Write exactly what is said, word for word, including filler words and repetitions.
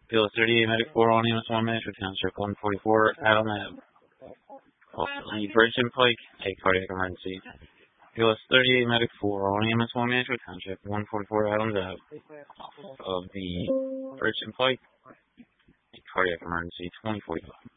P L S thirty-eight, Medic four, all units one minute, Township one forty-four, Adam Ave. Lee Bridge and Pike, a cardiac emergency. P L S thirty-eight, Medic four, all units one minute, Township one forty-four, Adams Ave. Off of the Bridge and Pike, a cardiac emergency, twenty forty-five.